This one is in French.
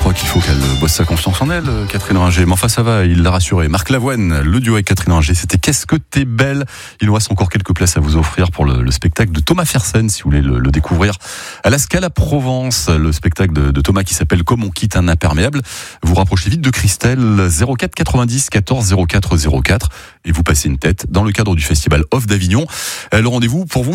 crois qu'il faut qu'elle bosse sa confiance en elle, Catherine Ringer. Mais enfin, ça va, il l'a rassuré. Marc Lavoine, le duo avec Catherine Ringer, c'était Qu'est-ce que t'es belle. Il nous reste encore quelques places à vous offrir pour le spectacle de Thomas Fersen, si vous voulez le découvrir à la Scala Provence. Le spectacle de Thomas qui s'appelle Comme on quitte un imperméable. Vous rapprochez vite de Christelle, 04 90 14 04 04, et vous passez une tête dans le cadre du festival Off d'Avignon. Le rendez-vous pour vous,